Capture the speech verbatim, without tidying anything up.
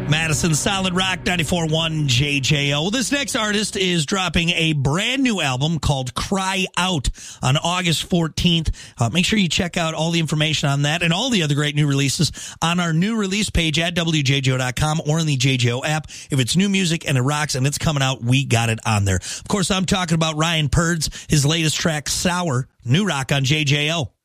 Madison Solid Rock ninety-four point one J J O. This next artist is dropping a brand new album called Cry Out on August fourteenth. Uh, make sure you check out all the information on that and all the other great new releases on our new release page at W J J O dot com or in the J J O app. If it's new music and it rocks and it's coming out, we got it on there. Of course, I'm talking about Ryan Purds, his latest track, Sour, new rock on J J O.